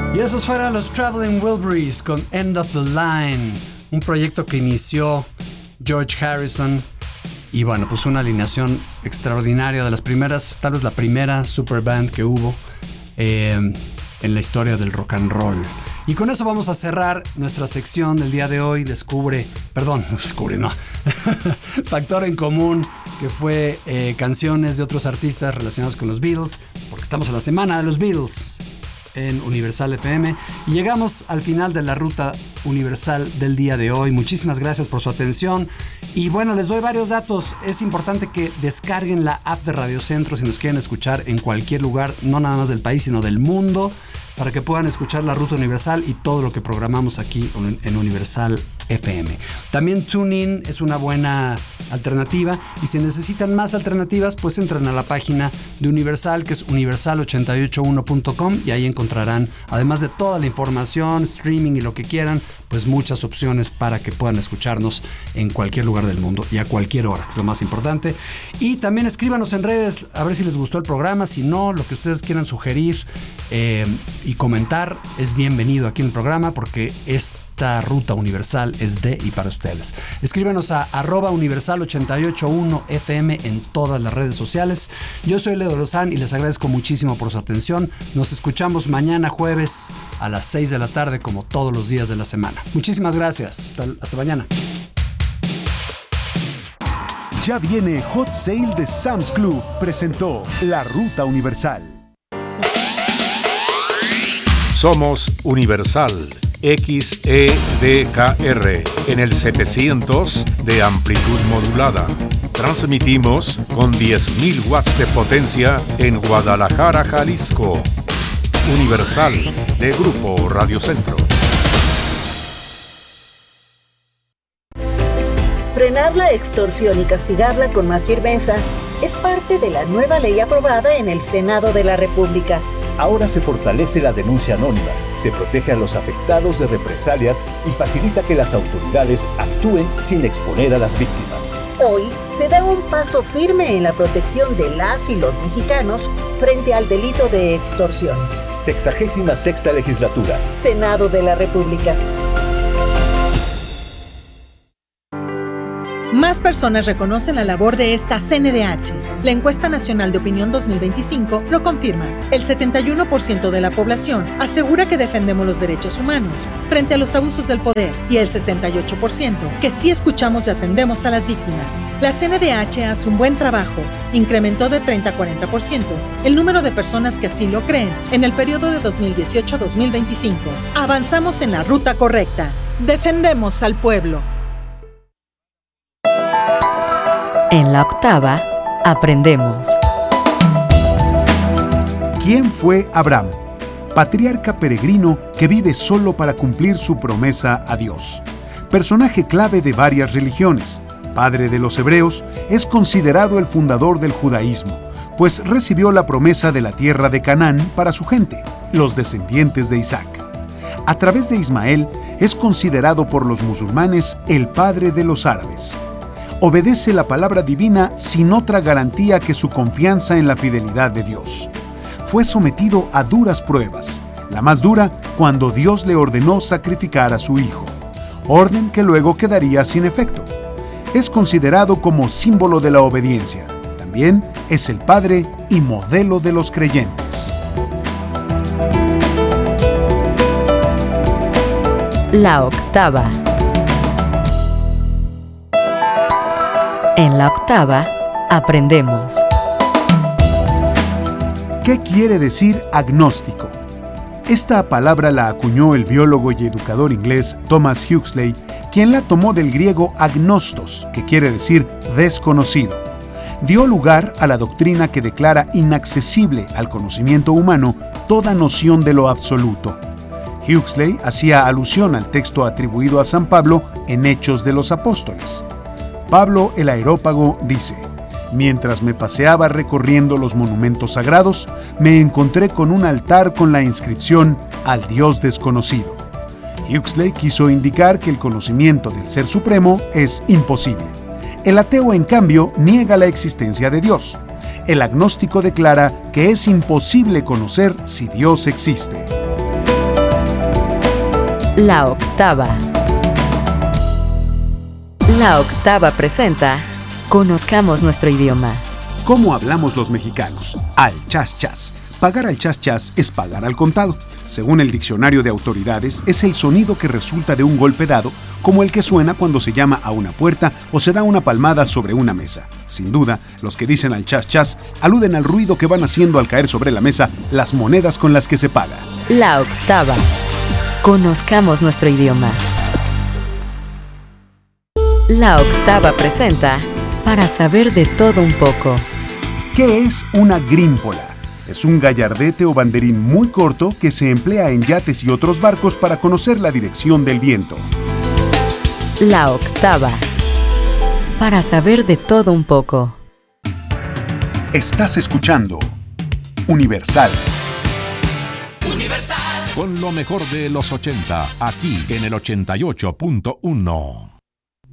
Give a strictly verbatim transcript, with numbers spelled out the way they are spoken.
Y esos fueron los Traveling Wilburys con End of the Line, un proyecto que inició George Harrison. Y bueno, pues una alineación extraordinaria, de las primeras, tal vez la primera super band que hubo eh, en la historia del rock and roll. Y con eso vamos a cerrar nuestra sección del día de hoy. Descubre, perdón, descubre, no. Factor en común, que fue eh, canciones de otros artistas relacionados con los Beatles, porque estamos en la semana de los Beatles en Universal F M. Y llegamos al final de la ruta universal del día de hoy. Muchísimas gracias por su atención. Y bueno, les doy varios datos. Es importante que descarguen la app de Radio Centro si nos quieren escuchar en cualquier lugar, no nada más del país, sino del mundo, para que puedan escuchar la ruta universal y todo lo que programamos aquí en Universal F M. También TuneIn es una buena alternativa, y si necesitan más alternativas, pues entran a la página de Universal, que es universal ochenta y ocho uno punto com, y ahí encontrarán, además de toda la información, streaming y lo que quieran, pues muchas opciones para que puedan escucharnos en cualquier lugar del mundo y a cualquier hora, que es lo más importante. Y también escríbanos en redes a ver si les gustó el programa. Si no, lo que ustedes quieran sugerir eh, y comentar es bienvenido aquí en el programa, porque esta ruta universal es de y para ustedes. Escríbanos a arroba universal ochenta y ocho uno F M en todas las redes sociales. Yo soy Leo Lozán y les agradezco muchísimo por su atención. Nos escuchamos mañana jueves a las seis de la tarde, como todos los días de la semana. Muchísimas gracias. Hasta, hasta mañana. Ya viene Hot Sale de Sam's Club. Presentó La Ruta Universal. Somos Universal X E D K R en el setecientos de amplitud modulada. Transmitimos con diez mil watts de potencia en Guadalajara, Jalisco. Universal de Grupo Radio Centro. Frenar la extorsión y castigarla con más firmeza es parte de la nueva ley aprobada en el Senado de la República. Ahora se fortalece la denuncia anónima, se protege a los afectados de represalias y facilita que las autoridades actúen sin exponer a las víctimas. Hoy se da un paso firme en la protección de las y los mexicanos frente al delito de extorsión. Sexagésima sexta legislatura. Senado de la República. Más personas reconocen la labor de esta C N D H. La Encuesta Nacional de Opinión dos mil veinticinco lo confirma. El setenta y uno por ciento de la población asegura que defendemos los derechos humanos frente a los abusos del poder, y el sesenta y ocho por ciento que sí escuchamos y atendemos a las víctimas. La C N D H hace un buen trabajo. Incrementó de treinta a cuarenta por ciento el número de personas que así lo creen en el periodo de dos mil dieciocho a dos mil veinticinco. Avanzamos en la ruta correcta. Defendemos al pueblo. En la octava, aprendemos. ¿Quién fue Abraham? Patriarca peregrino que vive solo para cumplir su promesa a Dios. Personaje clave de varias religiones. Padre de los hebreos, es considerado el fundador del judaísmo, pues recibió la promesa de la tierra de Canaán para su gente, los descendientes de Isaac. A través de Ismael, es considerado por los musulmanes el padre de los árabes. Obedece la palabra divina sin otra garantía que su confianza en la fidelidad de Dios. Fue sometido a duras pruebas, la más dura cuando Dios le ordenó sacrificar a su hijo, orden que luego quedaría sin efecto. Es considerado como símbolo de la obediencia. También es el padre y modelo de los creyentes. La octava. En la octava, aprendemos. ¿Qué quiere decir agnóstico? Esta palabra la acuñó el biólogo y educador inglés Thomas Huxley, quien la tomó del griego agnostos, que quiere decir desconocido. Dio lugar a la doctrina que declara inaccesible al conocimiento humano toda noción de lo absoluto. Huxley hacía alusión al texto atribuido a San Pablo en Hechos de los Apóstoles. Pablo el Areópago dice: mientras me paseaba recorriendo los monumentos sagrados, me encontré con un altar con la inscripción al Dios desconocido. Huxley quiso indicar que el conocimiento del Ser Supremo es imposible. El ateo, en cambio, niega la existencia de Dios. El agnóstico declara que es imposible conocer si Dios existe. La Octava. La Octava presenta Conozcamos nuestro idioma. ¿Cómo hablamos los mexicanos? Al chas chas. Pagar al chas chas es pagar al contado. Según el diccionario de autoridades, es el sonido que resulta de un golpe dado, como el que suena cuando se llama a una puerta o se da una palmada sobre una mesa. Sin duda, los que dicen al chas chas aluden al ruido que van haciendo al caer sobre la mesa las monedas con las que se paga. La Octava. Conozcamos nuestro idioma. La Octava presenta Para saber de todo un poco. ¿Qué es una grímpola? Es un gallardete o banderín muy corto que se emplea en yates y otros barcos para conocer la dirección del viento. La Octava. Para saber de todo un poco. Estás escuchando Universal. Con lo mejor de los ochenta, aquí en el ochenta y ocho punto uno.